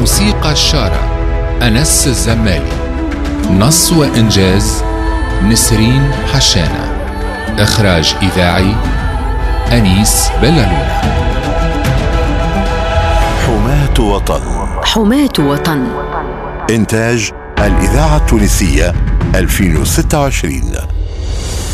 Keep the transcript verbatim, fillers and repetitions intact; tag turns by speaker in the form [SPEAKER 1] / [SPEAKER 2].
[SPEAKER 1] موسيقى الشارع أنس الزمالي، نص وإنجاز نسرين حشانة، إخراج إذاعي أنيس بلالونا.
[SPEAKER 2] حماة وطن.
[SPEAKER 3] حماة وطن.
[SPEAKER 2] إنتاج الإذاعة التونسية ألفين وستة وعشرين.